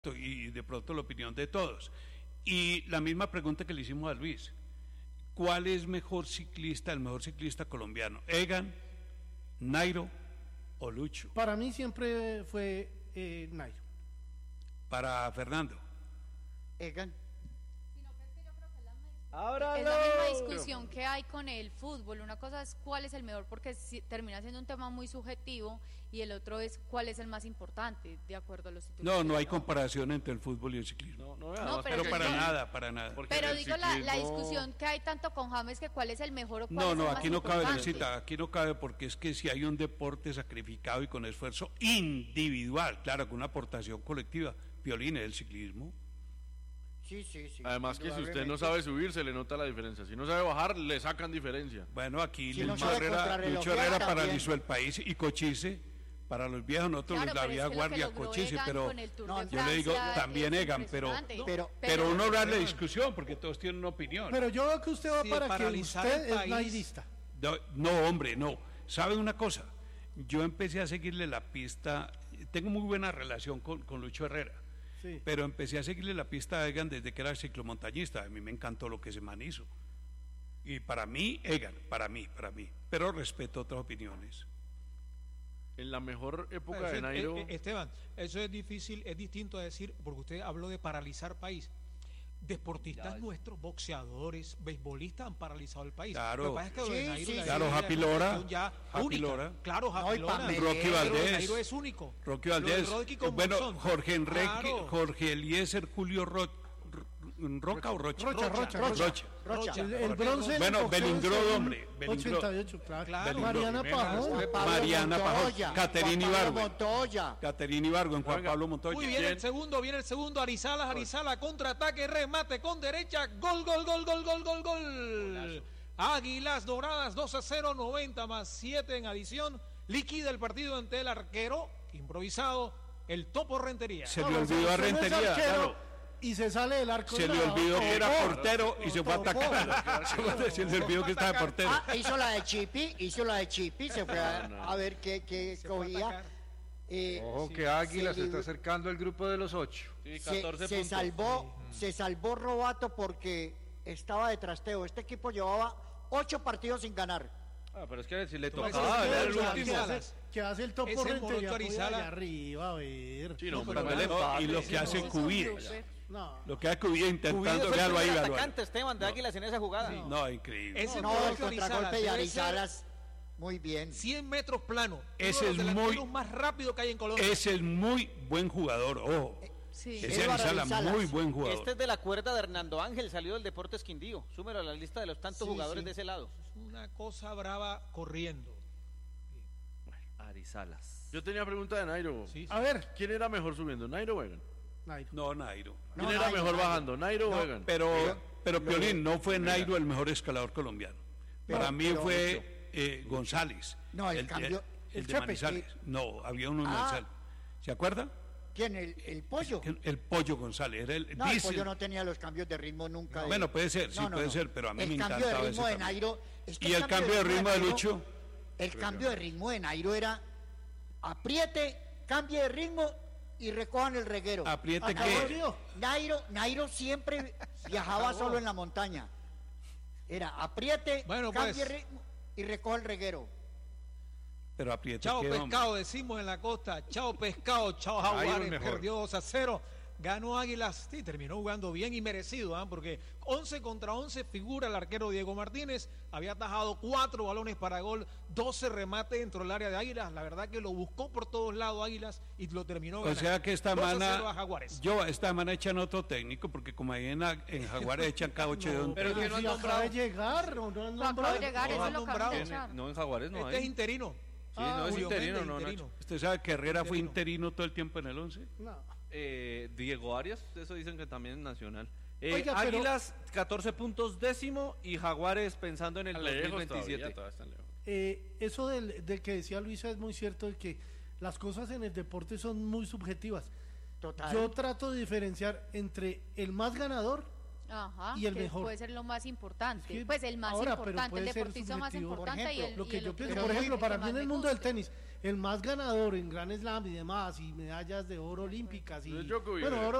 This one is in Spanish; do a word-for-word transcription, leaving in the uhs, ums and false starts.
y de pronto la opinión de todos. Y la misma pregunta que le hicimos a Luis: ¿cuál es mejor ciclista, el mejor ciclista colombiano? ¿Egan, Nairo o Lucho? Para mí siempre fue eh, Nairo. Para Fernando. Egan. Ahora es la misma discusión que hay con el fútbol. Una cosa es cuál es el mejor, porque si, termina siendo un tema muy subjetivo, y el otro es cuál es el más importante, de acuerdo a los títulos. No, no hay comparación entre el fútbol y el ciclismo. No, no, no, pero, pero para nada, para nada. Pero digo, ciclismo... la, la discusión que hay tanto con James, que cuál es el mejor o cuál no, es no, el más aquí no importante. cabe, Lucita, aquí no cabe, porque es que si hay un deporte sacrificado y con esfuerzo individual, claro, con una aportación colectiva, Piolín, es el ciclismo. Sí, sí, sí. Además que si usted no sabe subir, se le nota la diferencia. Si no sabe bajar, le sacan diferencia. Bueno, aquí si Lucho no Herrera, Lucho Herrera paralizó el país, y Cochise, para los viejos, nosotros claro, la vieja es guardia, Cochise, pero no, yo le digo, también Egan, pero, pero, pero, pero uno habla de discusión, porque todos tienen una opinión. Pero yo veo que usted va sí, para que usted es nairista. No, no, hombre, no. ¿Sabe una cosa? Yo empecé a seguirle la pista, tengo muy buena relación con, con Lucho Herrera. Sí. Pero empecé a seguirle la pista a Egan desde que era ciclomontañista. A mí me encantó lo que ese man hizo. Y para mí, Egan, para mí, para mí. Pero respeto otras opiniones. En la mejor época eso de Nairo... Es, Esteban, eso es difícil, es distinto a decir, porque usted habló de paralizar país. Deportistas ya, nuestros, boxeadores, beisbolistas han paralizado el país. Claro, lo que pasa es que sí, de Nairo, sí, la claro, Happy Lora, ya Happy única. Lora. Claro, Happy no, Lora. Rocky Valdés. Nairo es único. Rocky Valdés. Bueno, Monzón. Jorge Enrique, claro. Jorge Eliezer, Julio Ro, Roca o Rocha. Rocha, Rocha, Rocha. Rocha. Rocha. El, el bronce. Bueno, Belingrod, hombre. ochenta y ocho, claro. claro. Mariana Pajón. Mariana Pajón. Caterina Ibargo. Montoya. Caterina Ibargo en Juan Pablo Montoya. Muy bien, el segundo, viene el segundo. Arizalas, Arizala, contraataque, remate con derecha. Gol, gol, gol, gol, gol, gol, gol. Águilas Doradas, dos a cero, noventa más siete en adición. Liquida el partido ante el arquero improvisado, el Topo Rentería. Se le olvidó a Rentería, claro. Y se sale del arco. Se le olvidó que era portero y se fue a atacar. Se le olvidó que estaba portero. Ah, hizo la de Chipi, hizo la de Chipi, se fue a, a ver qué, qué cogía. Eh, Ojo que Águila se, se está acercando al grupo de los ocho. Sí, se, se salvó, sí. se salvó Robato porque estaba de trasteo. Este equipo llevaba ocho partidos sin ganar. Ah, pero es que si le tocaba era el último. Que hace el Topo Rentería allá arriba, a ver. Sí, no, no, pero no, y lo que hace Cubillas. No. Lo que hace Cubillas intentando verlo ahí. El atacante Esteban de Águilas en esa jugada. Sí. No, increíble. Ese no, el contragolpe de Arizalas. Muy bien. cien metros plano. Ese es muy más rápido que hay en Colombia. Ese es muy buen jugador. Ojo. Sí. Ese Arizalas, muy buen jugador. Este es de la cuerda de Hernando Ángel, salió del Deportes Quindío. Súmelo a la lista de los tantos sí, jugadores sí. de ese lado. Es una cosa brava corriendo. Bueno, Arizalas. Yo tenía pregunta de Nairo. Sí, sí. A ver. ¿Quién era mejor subiendo, Nairo o Egan? Nairo. No, Nairo. ¿Quién no, era Nairo, mejor Nairo. bajando, Nairo no, o Egan? Pero, pero, pero Piolín, no fue Nairo el mejor escalador colombiano. Para pero, mí pero, fue eh, González. No, el, el cambio. El, el de Manizales. El... No, había uno en ah. Manizales. ¿Se acuerda? ¿Quién? ¿El, el pollo? El, el pollo González. Era el, no, el pollo no tenía los cambios de ritmo nunca. No, bueno, puede ser, sí no, no, puede no. ser, pero a mí el me encantaba ese El cambio de ritmo de Nairo. Es que ¿Y el cambio de ritmo de, de Lucho? El cambio de ritmo de Nairo era apriete, cambie de ritmo y recojan el reguero. ¿Apriete qué? Nairo, Nairo siempre viajaba solo en la montaña. Era apriete, bueno, cambie pues. ritmo y recoja el reguero. Pero apriete. Chao qué, pescado, hombre. decimos en la costa. Chao pescado, chao Jaguares. Perdió dos a cero. Ganó Águilas, sí, terminó jugando bien y merecido, ¿eh? Porque once contra once figura el arquero Diego Martínez, había atajado cuatro balones para gol, doce remates dentro del área de Águilas, la verdad que lo buscó por todos lados Águilas y lo terminó ganando. O sea que esta mana, Jaguares. yo esta mana echan otro técnico, porque como ahí en, en Jaguares echan cada ocho no, de un pero que no han nombrado. llegar, no, no han nombrado. Llegar, no, eso han lo nombrado. No, en Jaguares no este hay. es interino. Sí, ah, no es interino, no, interino. no. ¿Usted sabe que Herrera interino. fue interino todo el tiempo en el once? No. Eh, Diego Arias, eso dicen que también es nacional. Eh, Oiga, Águilas, pero... catorce puntos décimo y Jaguares pensando en el dos mil veintisiete. Todavía, todavía eh, eso del, del que decía Luisa es muy cierto, de que las cosas en el deporte son muy subjetivas. Total. Yo trato de diferenciar entre el más ganador Ajá, y el que mejor. Puede ser lo más importante, sí, pues el más ahora, importante, el deportista más importante ejemplo, y el lo que y el yo otro pienso, por ejemplo, para mí en el mundo del tenis, el más ganador en Grand Slam y demás, y medallas de oro olímpicas, y Djokovic. bueno, oro